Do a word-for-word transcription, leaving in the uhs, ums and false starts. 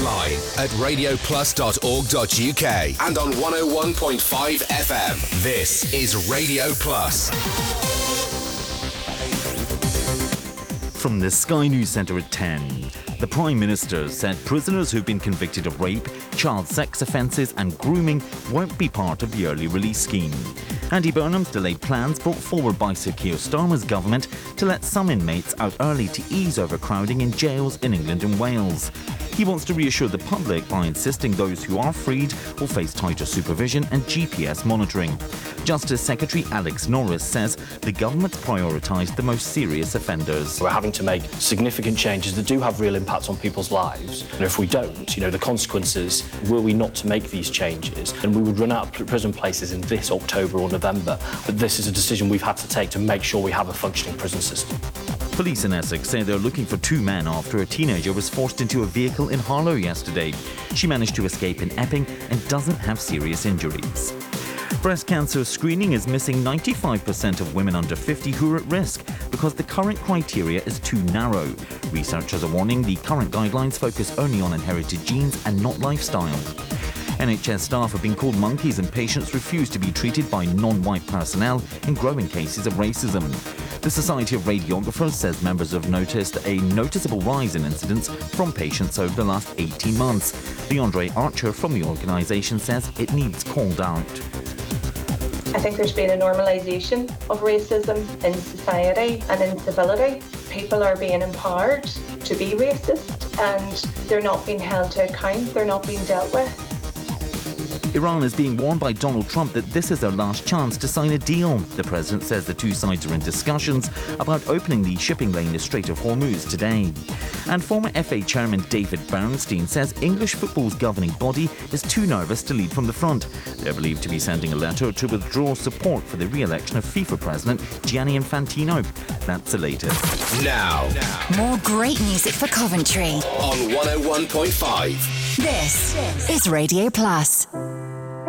online at radio plus dot org dot u k and on one oh one point five F M. This is Radio Plus. From the Sky News Centre at ten, the Prime Minister said prisoners who've been convicted of rape, child sex offences and grooming won't be part of the early release scheme. Andy Burnham's delayed plans brought forward by Sir Keir Starmer's government to let some inmates out early to ease overcrowding in jails in England and Wales. He wants to reassure the public by insisting those who are freed will face tighter supervision and G P S monitoring. Justice Secretary Alex Norris says the government's prioritised the most serious offenders. We're having to make significant changes that do have real impacts on people's lives. And if we don't, you know, the consequences, were we not to make these changes, and we would run out of prison places in this October or November. But this is a decision we've had to take to make sure we have a functioning prison system. Police in Essex say they're looking for two men after a teenager was forced into a vehicle in Harlow yesterday. She managed to escape in Epping and doesn't have serious injuries. Breast cancer screening is missing ninety-five percent of women under fifty who are at risk because the current criteria is too narrow. Researchers are warning the current guidelines focus only on inherited genes and not lifestyle. N H S staff have been called monkeys and patients refuse to be treated by non-white personnel in growing cases of racism. The Society of Radiographers says members have noticed a noticeable rise in incidents from patients over the last eighteen months. Leandre Archer from the organisation says it needs called out. I think there's been a normalisation of racism in society and in civility. People are being empowered to be racist and they're not being held to account, they're not being dealt with. Iran is being warned by Donald Trump that this is their last chance to sign a deal. The president says the two sides are in discussions about opening the shipping lane in the Strait of Hormuz today. And former F A chairman David Bernstein says English football's governing body is too nervous to lead from the front. They're believed to be sending a letter to withdraw support for the re-election of FIFA president Gianni Infantino. That's the latest. Now, more great music for Coventry on one oh one point five. This is Radio Plus.